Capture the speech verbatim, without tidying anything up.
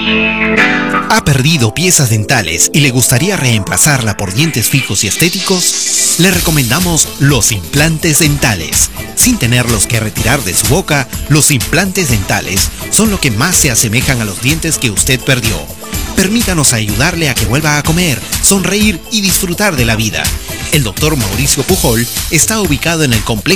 ¿Ha perdido piezas dentales y le gustaría reemplazarla por dientes fijos y estéticos? Le recomendamos los implantes dentales. Sin tenerlos que retirar de su boca, los implantes dentales son lo que más se asemejan a los dientes que usted perdió. Permítanos ayudarle a que vuelva a comer, sonreír y disfrutar de la vida. El doctor Mauricio Pujol está ubicado en el complejo